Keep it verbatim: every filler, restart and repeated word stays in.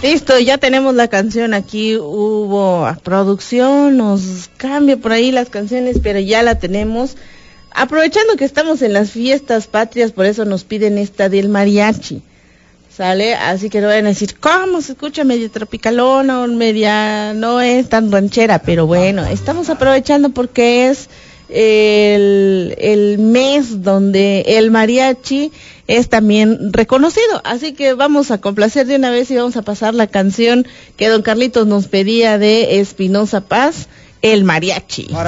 Listo, ya tenemos la canción aquí, hubo producción, nos cambia por ahí las canciones, pero ya la tenemos. Aprovechando que estamos en las fiestas patrias, por eso nos piden esta del mariachi, ¿sale? Así que no vayan a decir, ¿cómo se escucha media tropicalona o media, no es tan ranchera? Pero bueno, estamos aprovechando porque es el, el mes donde el mariachi es también reconocido, así que vamos a complacer de una vez y vamos a pasar la canción que don Carlitos nos pedía de Espinoza Paz, El Mariachi.